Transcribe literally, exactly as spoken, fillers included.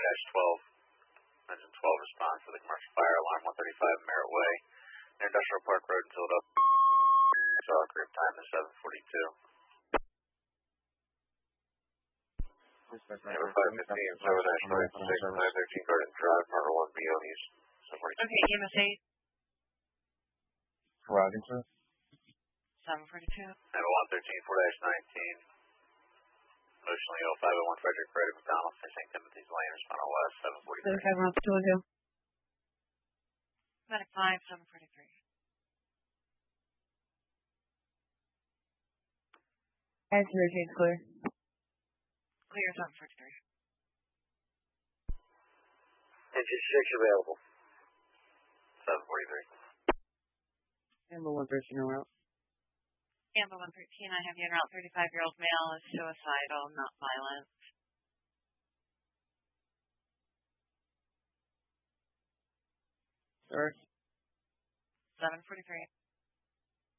twelve. Engine twelve responds to the commercial fire alarm one thirty-five Merritt Way near Industrial Park Road in Philadelphia. Shock group time is seven forty-two. Number five fifteen, Silver National six nine thirteen Garden Drive, Murder one, Bionis. Okay, E M S eight. Robinson. seven forty-two. Number one thirteen, four nineteen. Emotionally oh five oh one Frederick Freddy McDonald, Saint Timothy's Lane, respond west, seven forty-three. Okay, we're up to two. Medic five, seven forty-three. As rotate's clear. Clear, seven forty-three. Engine six available. seven forty-three. Number one thirteen en route. Amber one thirteen, I have you en route. thirty-five-year-old male is suicidal, not violent. Sir. seven forty-three.